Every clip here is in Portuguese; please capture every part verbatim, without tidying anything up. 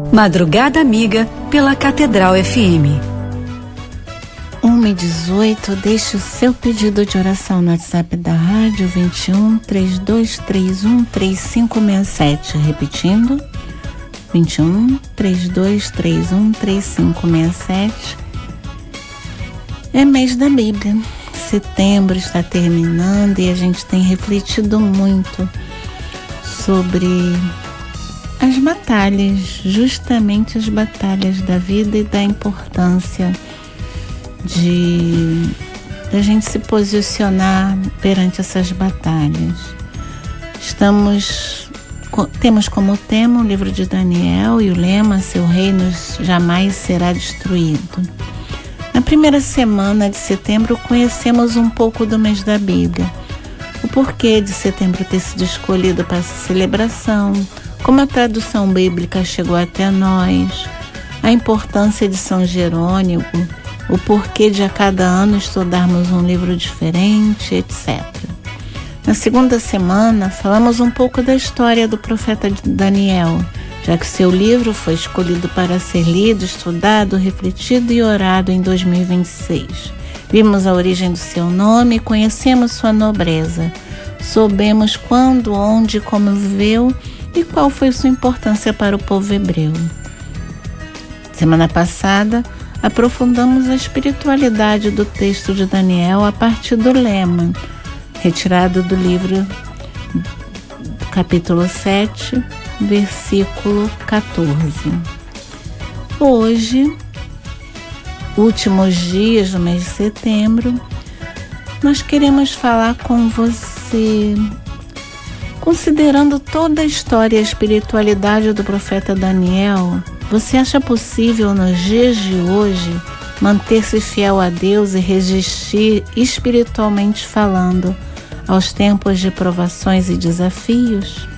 Madrugada Amiga pela Catedral F M. uma e dezoito, deixe o seu pedido de oração no WhatsApp da rádio vinte e um, trinta e dois trinta e um, trinta e cinco sessenta e sete. Repetindo, vinte e um, trinta e dois trinta e um, trinta e cinco sessenta e sete. É mês da Bíblia. Setembro está terminando e a gente tem refletido muito sobre as batalhas, justamente as batalhas da vida e da importância de a gente se posicionar perante essas batalhas. Estamos, temos como tema o livro de Daniel e o lema: seu reino jamais será destruído. Na primeira semana de setembro conhecemos um pouco do mês da Bíblia, o porquê de setembro ter sido escolhido para essa celebração, como a tradução bíblica chegou até nós, a importância de São Jerônimo, o porquê de a cada ano estudarmos um livro diferente, etcétera. Na segunda semana, falamos um pouco da história do profeta Daniel, já que seu livro foi escolhido para ser lido, estudado, refletido e orado em dois mil e vinte e seis. Vimos a origem do seu nome e conhecemos sua nobreza. Soubemos quando, onde e como viveu e qual foi sua importância para o povo hebreu. Semana passada, aprofundamos a espiritualidade do texto de Daniel a partir do lema, retirado do livro do capítulo sete, versículo quatorze. Hoje, últimos dias do mês de setembro, nós queremos falar com você, considerando toda a história e a espiritualidade do profeta Daniel. Você acha possível nos dias de hoje manter-se fiel a Deus e resistir espiritualmente falando aos tempos de provações e desafios?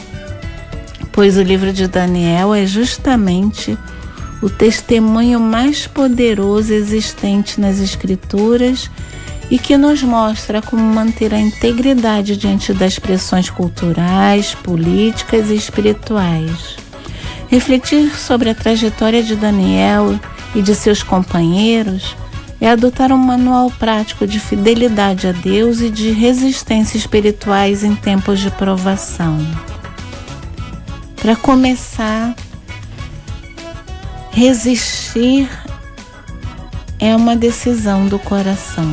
Pois o livro de Daniel é justamente o testemunho mais poderoso existente nas Escrituras e que nos mostra como manter a integridade diante das pressões culturais, políticas e espirituais. Refletir sobre a trajetória de Daniel e de seus companheiros é adotar um manual prático de fidelidade a Deus e de resistência espirituais em tempos de provação. Para começar, resistir é uma decisão do coração.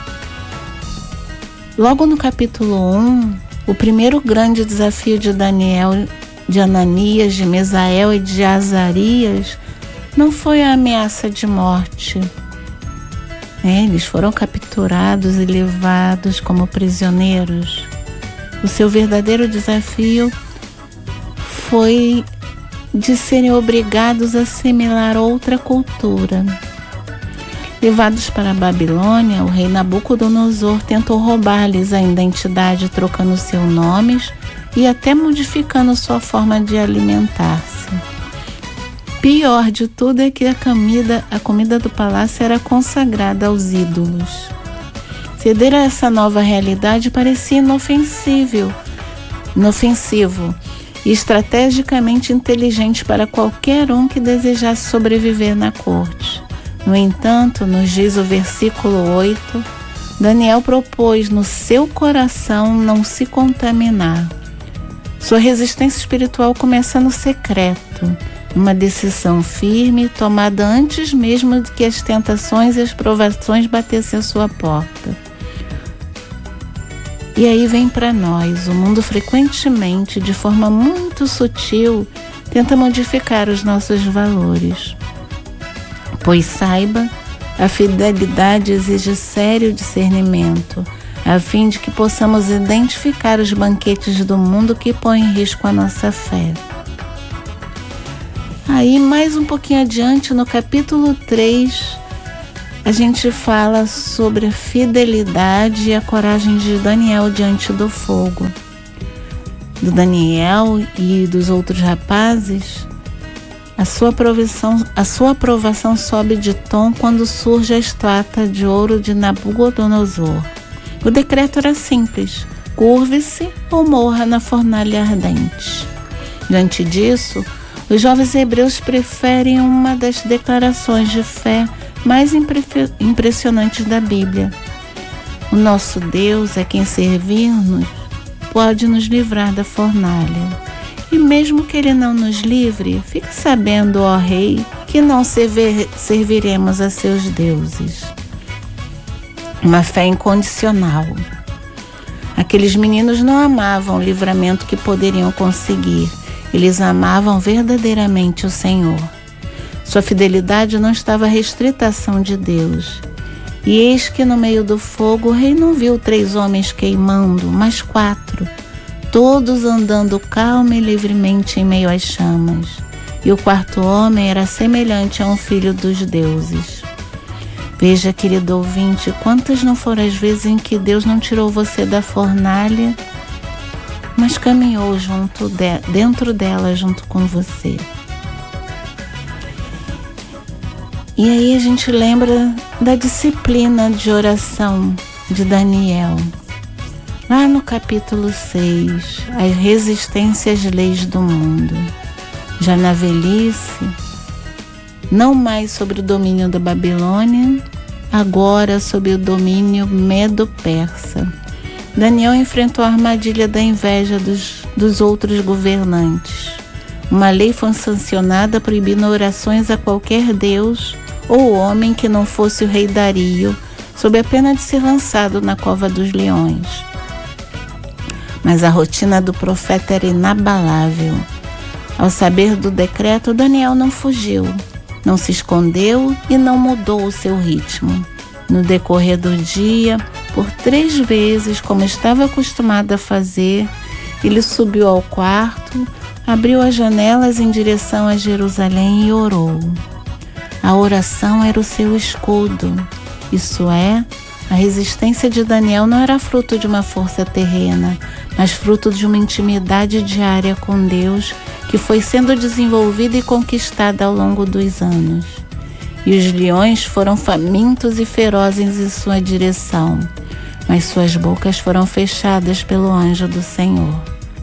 Logo no capítulo um, o primeiro grande desafio de Daniel, de Ananias, de Mesael e de Azarias não foi a ameaça de morte. É, eles foram capturados e levados como prisioneiros. O seu verdadeiro desafio foi de serem obrigados a assimilar outra cultura. Levados para a Babilônia, o rei Nabucodonosor tentou roubar-lhes a identidade, trocando seus nomes e até modificando sua forma de alimentar-se. Pior de tudo é que a comida, a comida do palácio era consagrada aos ídolos. Ceder a essa nova realidade parecia inofensível, inofensivo e estrategicamente inteligente para qualquer um que desejasse sobreviver na corte. No entanto, nos diz o versículo oito, Daniel propôs no seu coração não se contaminar. Sua resistência espiritual começa no secreto, uma decisão firme tomada antes mesmo de que as tentações e as provações batessem a sua porta. E aí vem para nós, o mundo frequentemente, de forma muito sutil, tenta modificar os nossos valores. Pois saiba, a fidelidade exige sério discernimento, a fim de que possamos identificar os banquetes do mundo que põem em risco a nossa fé. Aí, mais um pouquinho adiante, no capítulo três, a gente fala sobre a fidelidade e a coragem de Daniel diante do fogo. Do Daniel e dos outros rapazes, a sua aprovação, a sua aprovação sobe de tom quando surge a estátua de ouro de Nabucodonosor. O decreto era simples: curve-se ou morra na fornalha ardente. Diante disso, Os jovens hebreus preferem uma das declarações de fé mais impre- impressionantes da Bíblia. O nosso Deus é quem servir-nos pode nos livrar da fornalha. E mesmo que Ele não nos livre, fique sabendo, ó Rei, que não server, serviremos a seus deuses. Uma fé incondicional. Aqueles meninos não amavam o livramento que poderiam conseguir. Eles amavam verdadeiramente o Senhor. Sua fidelidade não estava restrita à ação de Deus. E eis que no meio do fogo o rei não viu três homens queimando, mas quatro, todos andando calma e livremente em meio às chamas. E o quarto homem era semelhante a um filho dos deuses. Veja, querido ouvinte, quantas não foram as vezes em que Deus não tirou você da fornalha, mas caminhou junto de, dentro dela junto com você. E aí a gente lembra da disciplina de oração de Daniel. Lá no capítulo seis, as resistências às leis do mundo. Já na velhice, não mais sob o domínio da Babilônia, agora sob o domínio medo-persa. Daniel enfrentou a armadilha da inveja dos, dos outros governantes. Uma lei foi sancionada proibindo orações a qualquer deus ou homem que não fosse o rei Dario, sob a pena de ser lançado na cova dos leões. Mas a rotina do profeta era inabalável. Ao saber do decreto, Daniel não fugiu, não se escondeu e não mudou o seu ritmo. No decorrer do dia, por três vezes, como estava acostumado a fazer, ele subiu ao quarto, abriu as janelas em direção a Jerusalém e orou. A oração era o seu escudo. Isso é, a resistência de Daniel não era fruto de uma força terrena, mas fruto de uma intimidade diária com Deus que foi sendo desenvolvida e conquistada ao longo dos anos. E os leões foram famintos e ferozes em sua direção, mas suas bocas foram fechadas pelo anjo do Senhor.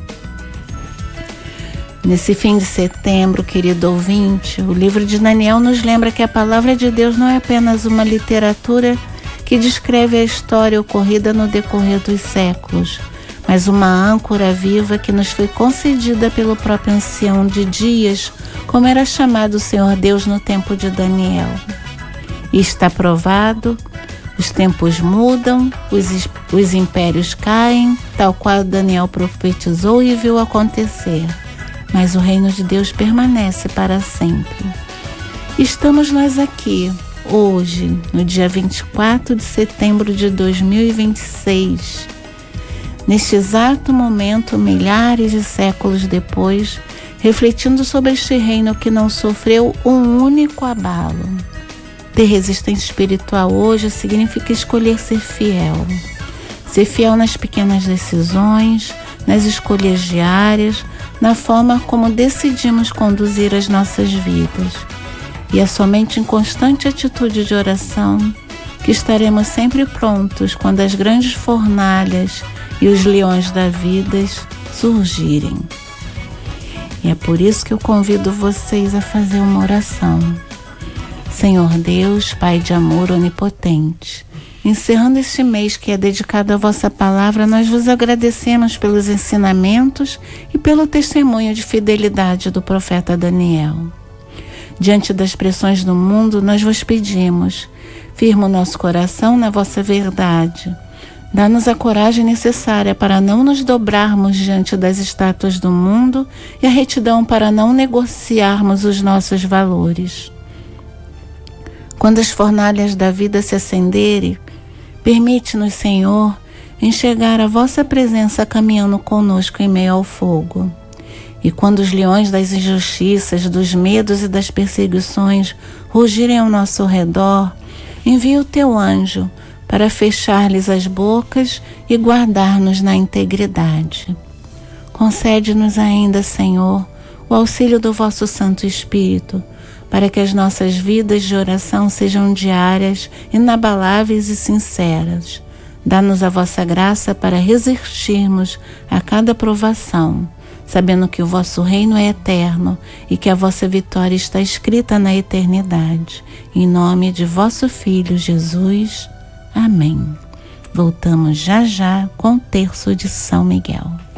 Nesse fim de setembro, querido ouvinte, o livro de Daniel nos lembra que a palavra de Deus não é apenas uma literatura que descreve a história ocorrida no decorrer dos séculos, mas uma âncora viva que nos foi concedida pelo próprio ancião de dias, como era chamado o Senhor Deus no tempo de Daniel. E está provado, os tempos mudam, os, os impérios caem, tal qual Daniel profetizou e viu acontecer. Mas o reino de Deus permanece para sempre. Estamos nós aqui, hoje, no dia vinte e quatro de setembro de dois mil e vinte e seis. Neste exato momento, milhares de séculos depois, refletindo sobre este reino que não sofreu um único abalo. Ter resistência espiritual hoje significa escolher ser fiel. Ser fiel nas pequenas decisões, nas escolhas diárias, na forma como decidimos conduzir as nossas vidas. E é somente em constante atitude de oração que estaremos sempre prontos quando as grandes fornalhas e os leões da vida surgirem. E é por isso que eu convido vocês a fazer uma oração. Senhor Deus, Pai de amor onipotente, encerrando este mês que é dedicado à vossa palavra, nós vos agradecemos pelos ensinamentos e pelo testemunho de fidelidade do profeta Daniel. Diante das pressões do mundo, nós vos pedimos, firma o nosso coração na vossa verdade. Dá-nos a coragem necessária para não nos dobrarmos diante das estátuas do mundo e a retidão para não negociarmos os nossos valores. Quando as fornalhas da vida se acenderem, permite-nos, Senhor, enxergar a vossa presença caminhando conosco em meio ao fogo. E quando os leões das injustiças, dos medos e das perseguições rugirem ao nosso redor, envia o teu anjo para fechar-lhes as bocas e guardar-nos na integridade. Concede-nos ainda, Senhor, o auxílio do vosso Santo Espírito, para que as nossas vidas de oração sejam diárias, inabaláveis e sinceras. Dá-nos a vossa graça para resistirmos a cada provação, sabendo que o vosso reino é eterno e que a vossa vitória está escrita na eternidade. Em nome de vosso Filho Jesus. Amém. Voltamos já já com o terço de São Miguel.